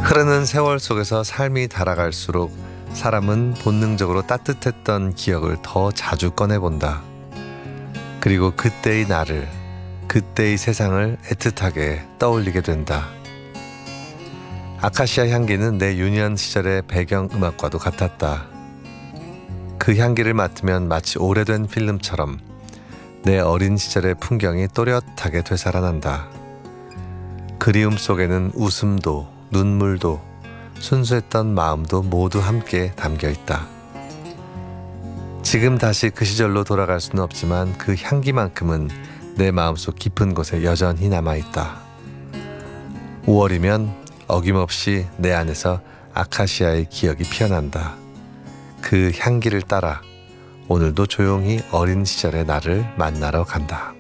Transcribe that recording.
흐르는 세월 속에서 삶이 달아갈수록 사람은 본능적으로 따뜻했던 기억을 더 자주 꺼내본다. 그리고 그때의 나를, 그때의 세상을 애틋하게 떠올리게 된다. 아카시아 향기는 내 유년 시절의 배경음악과도 같았다. 그 향기를 맡으면 마치 오래된 필름처럼 내 어린 시절의 풍경이 또렷하게 되살아난다. 그리움 속에는 웃음도 눈물도 순수했던 마음도 모두 함께 담겨 있다. 지금 다시 그 시절로 돌아갈 수는 없지만 그 향기만큼은 내 마음속 깊은 곳에 여전히 남아있다. 5월이면 어김없이 내 안에서 아카시아의 기억이 피어난다. 그 향기를 따라 오늘도 조용히 어린 시절의 나를 만나러 간다.